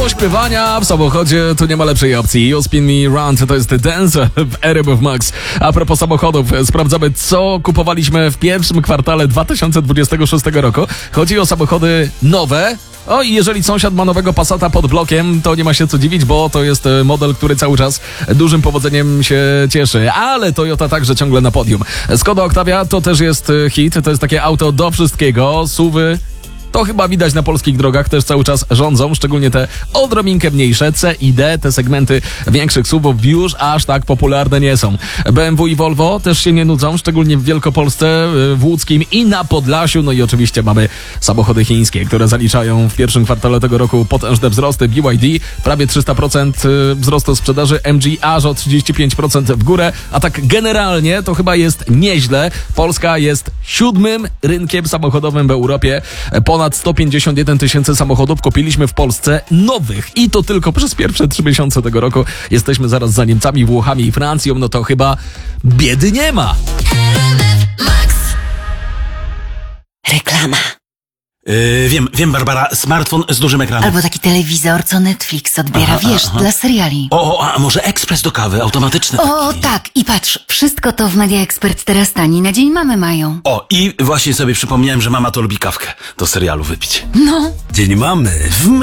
pośpiewania w samochodzie to nie ma lepszej opcji. You Spin Me Round to jest Dance w RMF Max. A propos samochodów, sprawdzamy, co kupowaliśmy w pierwszym kwartale 2026 roku. Chodzi o samochody nowe. O, i jeżeli sąsiad ma nowego Passata pod blokiem, to nie ma się co dziwić, bo to jest model, który cały czas dużym powodzeniem się cieszy. Ale Toyota także ciągle na podium. Skoda Octavia to też jest hit, to jest takie auto do wszystkiego. SUV-y to chyba widać na polskich drogach, też cały czas rządzą, szczególnie te odrobinkę mniejsze, C i D, te segmenty większych SUV-ów już aż tak popularne nie są. BMW i Volvo też się nie nudzą, szczególnie w Wielkopolsce, w Łódzkim i na Podlasiu, no i oczywiście mamy samochody chińskie, które zaliczają w pierwszym kwartale tego roku potężne wzrosty. BYD prawie 300% wzrostu sprzedaży, MG aż o 35% w górę, a tak generalnie to chyba jest nieźle. Polska jest 7. rynkiem samochodowym w Europie. Ponad 151 tysięcy samochodów kupiliśmy w Polsce nowych i to tylko przez pierwsze 3 miesiące tego roku. Jesteśmy zaraz za Niemcami, Włochami i Francją, no to chyba biedy nie ma. Reklama. Wiem, Barbara, smartfon z dużym ekranem. Albo taki telewizor, co Netflix odbiera, dla seriali. A może ekspres do kawy, automatyczny O, taki. tak, i patrz, wszystko to w Media Expert teraz taniej, na Dzień Mamy mają. O, i właśnie sobie przypomniałem, że mama to lubi kawkę do serialu wypić. No. Dzień Mamy w